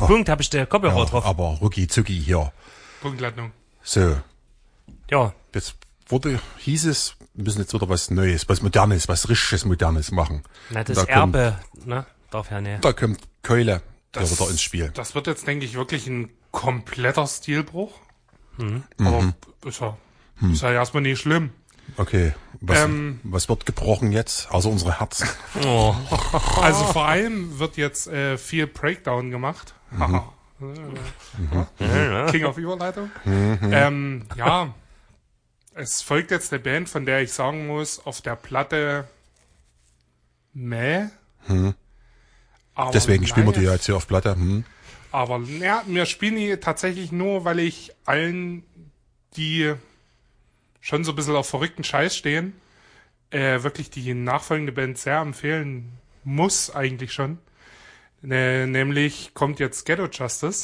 Punkt, habe ich der Kopfhörer drauf. Aber rucki zucki hier. Punktlandung. So. Ja. Jetzt hieß es, wir müssen jetzt wieder was Neues, was Modernes, was richtiges Modernes machen. Na, das da Erbe, ne? Darf ja nicht. Da kommt Keule wieder ins Spiel. Das wird jetzt, denke ich, wirklich ein kompletter Stilbruch. Aber ist ja erstmal nicht schlimm. Okay. Was wird gebrochen jetzt? Außer unsere Herzen. Oh. Also vor allem wird jetzt viel Breakdown gemacht. King of Überleitung. Ja, es folgt jetzt eine Band, von der ich sagen muss, auf der Platte aber Deswegen spielen wir die ja jetzt hier auf Platte. Aber ja, wir spielen die tatsächlich nur, weil ich allen, die schon so ein bisschen auf verrückten Scheiß stehen, wirklich die nachfolgende Band sehr empfehlen muss, eigentlich schon. Nämlich kommt jetzt Ghetto Justice.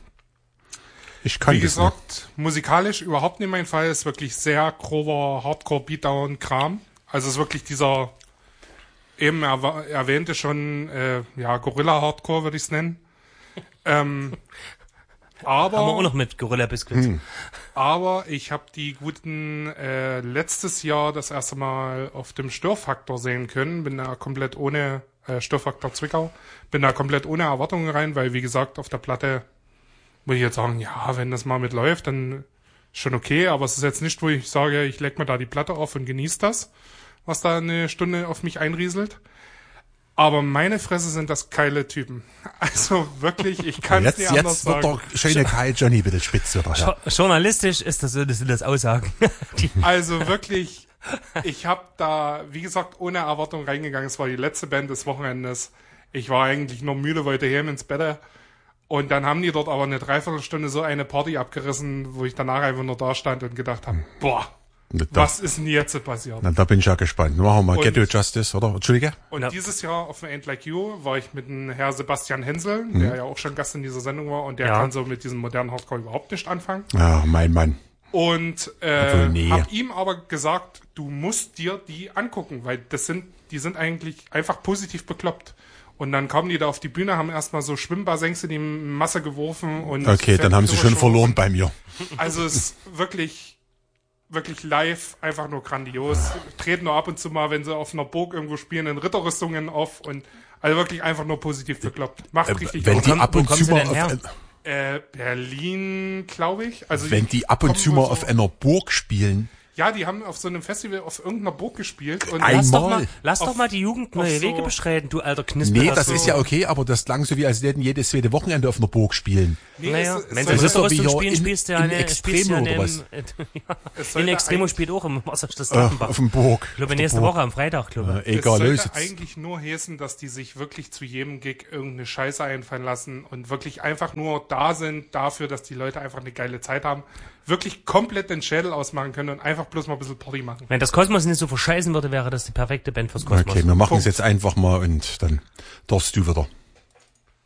Ich kann Wie das gesagt, musikalisch überhaupt nicht mein Fall, ist wirklich sehr grober Hardcore-Beatdown-Kram. Also ist wirklich dieser eben erwähnte schon, Gorilla-Hardcore würde ich es nennen. Aber haben wir auch noch mit Gorilla Biscuits. Aber ich habe die guten letztes Jahr das erste Mal auf dem Störfaktor sehen können. Bin da komplett ohne Störfaktor Zwickau. Bin da komplett ohne Erwartungen rein, weil wie gesagt auf der Platte muss ich jetzt sagen, ja, wenn das mal mitläuft, dann schon okay. Aber es ist jetzt nicht, wo ich sage, ich leg mir da die Platte auf und genieße das, was da eine Stunde auf mich einrieselt. Aber meine Fresse sind das geile Typen. Also wirklich, ich kann es nicht anders sagen. Jetzt wird doch schöne Kai Johnny bitte spitz wieder. Ja. Journalistisch ist das so, das sind das Aussagen. Also wirklich, ich habe da, wie gesagt, ohne Erwartung reingegangen. Es war die letzte Band des Wochenendes. Ich war eigentlich nur müde, wollte heim ins Bett. Und dann haben die dort aber eine Dreiviertelstunde so eine Party abgerissen, wo ich danach einfach nur da stand und gedacht habe, boah, was ist denn jetzt passiert? Na, da bin ich ja gespannt. Machen wir mal Ghetto Justice, oder? Entschuldige? Und dieses Jahr auf dem Ain't Like You war ich mit dem Herr Sebastian Hensel, der ja auch schon Gast in dieser Sendung war, und der kann so mit diesem modernen Hardcore überhaupt nicht anfangen. Ja, mein Mann. Und hab ihm aber gesagt, du musst dir die angucken, weil die sind eigentlich einfach positiv bekloppt. Und dann kamen die da auf die Bühne, haben erstmal so Schwimmbadsängste in die Masse geworfen. Und okay, dann haben sie schon verloren bei mir. Also es ist wirklich live einfach nur grandios. Treten nur ab und zu mal, wenn sie auf einer Burg irgendwo spielen, in Ritterrüstungen auf. Und also wirklich einfach nur positiv bekloppt. Macht richtig wenn die ab und zu mal auf Berlin, glaube ich. Also wenn die ab und zu mal auf einer Burg spielen. Ja, die haben auf so einem Festival auf irgendeiner Burg gespielt. Und lass doch mal die Jugend neue Wege beschreiten, du alter Knisper. Nee, das ist ja okay, aber das klang so wie, als würden jedes zweite Wochenende auf einer Burg spielen. Nee, naja, wenn das du ist doch wie Rüstung hier spielst, in Extremo oder was? In Extremo spielt auch im Wasserschloss auf dem Burg. Ich glaube, nächste Woche am Freitag, glaube ich. Egal, es sollte eigentlich nur heißen, dass die sich wirklich zu jedem Gig irgendeine Scheiße einfallen lassen und wirklich einfach nur da sind dafür, dass die Leute einfach eine geile Zeit haben, wirklich komplett den Schädel ausmachen können und einfach bloß mal ein bisschen Party machen. Wenn das Kosmos nicht so verscheißen würde, wäre das die perfekte Band fürs Kosmos. Okay, wir machen es jetzt einfach mal und dann darfst du wieder.